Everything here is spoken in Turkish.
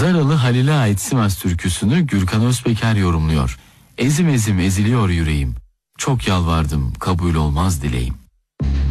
Zaralı Halil'e ait Sivas türküsünü Gürkan Özpeker yorumluyor. Ezim ezim eziliyor yüreğim. Çok yalvardım, kabul olmaz dileğim.